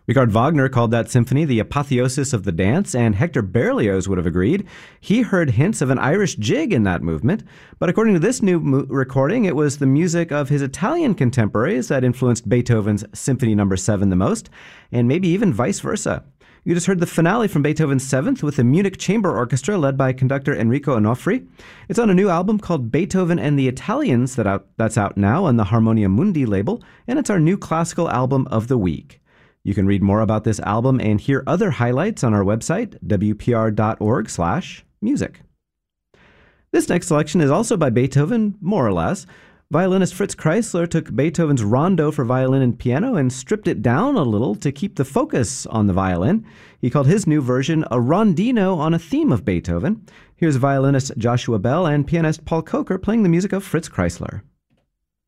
Richard Wagner called that symphony the apotheosis of the dance, and Hector Berlioz would have agreed. He heard hints of an Irish jig in that movement, but according to this new recording, it was the music of his Italian contemporaries that influenced Beethoven's Symphony No. 7 the most, and maybe even vice versa. You just heard the finale from Beethoven's Seventh with the Munich Chamber Orchestra led by conductor Enrico Onofri. It's on a new album called Beethoven and the Italians that's out now on the Harmonia Mundi label, and it's our new classical album of the week. You can read more about this album and hear other highlights on our website, wpr.org/music. This next selection is also by Beethoven, more or less. Violinist Fritz Kreisler took Beethoven's Rondo for violin and piano and stripped it down a little to keep the focus on the violin. He called his new version a rondino on a theme of Beethoven. Here's violinist Joshua Bell and pianist Paul Coker playing the music of Fritz Kreisler.